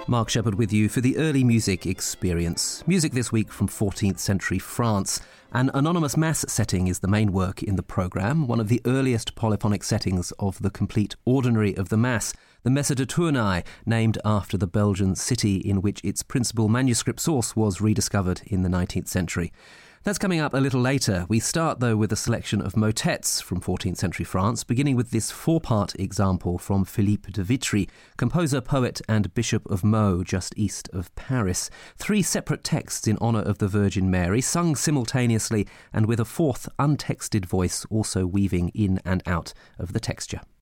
Mark Shepherd with you for the early music experience. Music this week from 14th century France. An anonymous mass setting is the main work in the programme, one of the earliest polyphonic settings of the complete ordinary of the Mass, the Messe de Tournai, named after the Belgian city in which its principal manuscript source was rediscovered in the 19th century. That's coming up a little later. We start, though, with a selection of motets from 14th century France, beginning with this four-part example from Philippe de Vitry, composer, poet and Bishop of Meaux, just east of Paris. 3 separate texts in honour of the Virgin Mary, sung simultaneously and with a fourth untexted voice also weaving in and out of the texture.